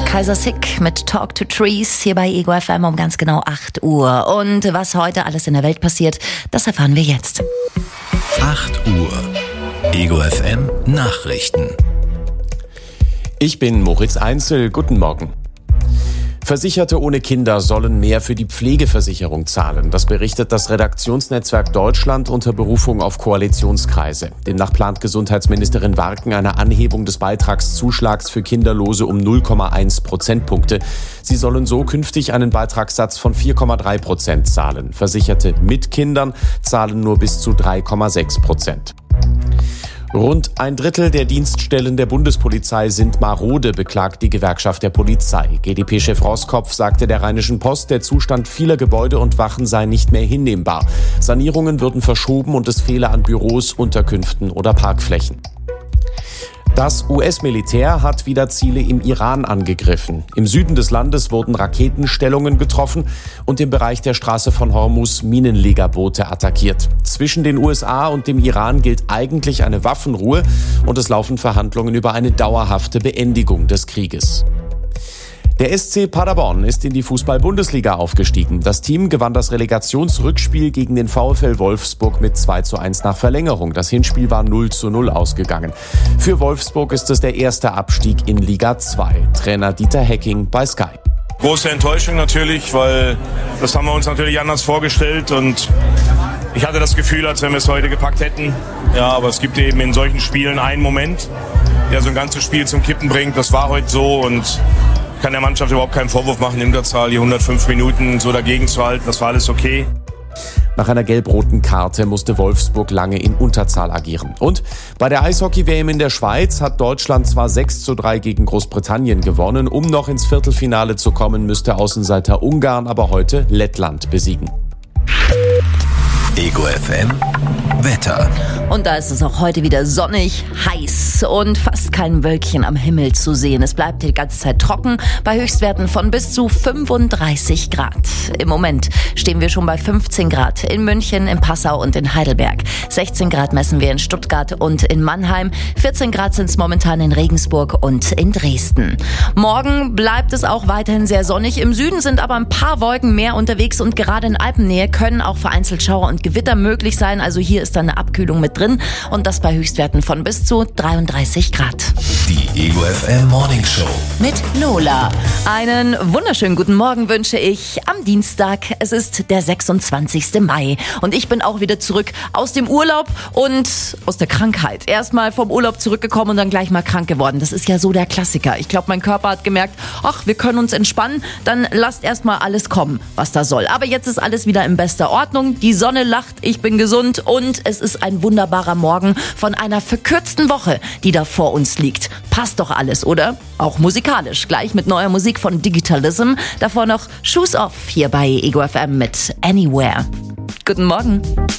Kaiser Sick mit Talk to Trees hier bei Ego FM um ganz genau 8 Uhr. Und was heute alles in der Welt passiert, das erfahren wir jetzt. 8 Uhr. Ego FM Nachrichten. Ich bin Moritz Einzel. Guten Morgen. Versicherte ohne Kinder sollen mehr für die Pflegeversicherung zahlen. Das berichtet das Redaktionsnetzwerk Deutschland unter Berufung auf Koalitionskreise. Demnach plant Gesundheitsministerin Warken eine Anhebung des Beitragszuschlags für Kinderlose um 0,1 Prozentpunkte. Sie sollen so künftig einen Beitragssatz von 4,3% zahlen. Versicherte mit Kindern zahlen nur bis zu 3,6%. Rund ein Drittel der Dienststellen der Bundespolizei sind marode, beklagt die Gewerkschaft der Polizei. GdP-Chef Roskopf sagte der Rheinischen Post, der Zustand vieler Gebäude und Wachen sei nicht mehr hinnehmbar. Sanierungen würden verschoben und es fehle an Büros, Unterkünften oder Parkflächen. Das US-Militär hat wieder Ziele im Iran angegriffen. Im Süden des Landes wurden Raketenstellungen getroffen und im Bereich der Straße von Hormuz Minenlegerboote attackiert. Zwischen den USA und dem Iran gilt eigentlich eine Waffenruhe und es laufen Verhandlungen über eine dauerhafte Beendigung des Krieges. Der SC Paderborn ist in die Fußball-Bundesliga aufgestiegen. Das Team gewann das Relegationsrückspiel gegen den VfL Wolfsburg mit 2:1 nach Verlängerung. Das Hinspiel war 0:0 ausgegangen. Für Wolfsburg ist es der erste Abstieg in Liga 2. Trainer Dieter Hecking bei Sky. Große Enttäuschung natürlich, weil das haben wir uns natürlich anders vorgestellt und ich hatte das Gefühl, als wenn wir es heute gepackt hätten. Ja, aber es gibt eben in solchen Spielen einen Moment, der so ein ganzes Spiel zum Kippen bringt. Das war heute so und kann der Mannschaft überhaupt keinen Vorwurf machen, in der Zahl die 105 Minuten so dagegen zu halten. Das war alles okay. Nach einer gelb-roten Karte musste Wolfsburg lange in Unterzahl agieren. Und bei der Eishockey-WM in der Schweiz hat Deutschland zwar 6:3 gegen Großbritannien gewonnen. Um noch ins Viertelfinale zu kommen, müsste Außenseiter Ungarn aber heute Lettland besiegen. Ego FM Wetter. Und da ist es auch heute wieder sonnig, heiß und fast kein Wölkchen am Himmel zu sehen. Es bleibt die ganze Zeit trocken bei Höchstwerten von bis zu 35 Grad. Im Moment stehen wir schon bei 15 Grad in München, in Passau und in Heidelberg. 16 Grad messen wir in Stuttgart und in Mannheim. 14 Grad sind es momentan in Regensburg und in Dresden. Morgen bleibt es auch weiterhin sehr sonnig. Im Süden sind aber ein paar Wolken mehr unterwegs und gerade in Alpennähe können auch vereinzelt Schauer und Gewitter möglich sein. Also hier ist dann eine Abkühlung mit drin und das bei Höchstwerten von bis zu 33 Grad. Die Ego FM Morning Show mit Lola. Einen wunderschönen guten Morgen wünsche ich am Dienstag. Es ist der 26. Mai und ich bin auch wieder zurück aus dem Urlaub und aus der Krankheit. Erstmal vom Urlaub zurückgekommen und dann gleich mal krank geworden. Das ist ja so der Klassiker. Ich glaube, mein Körper hat gemerkt, ach, wir können uns entspannen, dann lasst erstmal alles kommen, was da soll. Aber jetzt ist alles wieder in bester Ordnung. Die Sonne lacht, ich bin gesund und es ist ein wunderbarer Morgen von einer verkürzten Woche, die da vor uns liegt. Passt doch alles, oder? Auch musikalisch. Gleich mit neuer Musik von Digitalism. Davor noch Shoes Off hier bei Ego FM mit Anywhere. Guten Morgen.